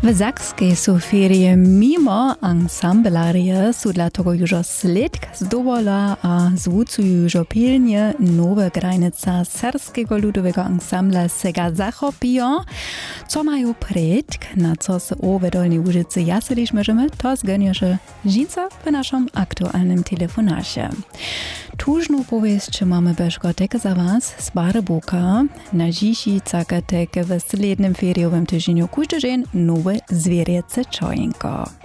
W Zakskiej są ferie mimo ensemblarie są dla tego już slidk zdobola a zwucują już pilnie nowe granice serskiego ludowego ensembla Sega zachopią. Co mają predk, na co se owe dolni użycy jaselić możemy, to zgoniasze życia w naszym aktualnym telefonacie. Tużną powieść mamy bezgotek za was z Barbuka. Na dziś cakatek w slednym feriowym tygodniu każdy dzień nowe zwierzęce czojenko.